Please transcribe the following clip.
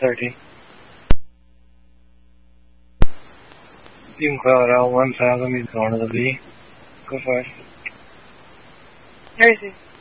30. You can call it out 1 fathom, he's going to the B. Go for it. Where is he?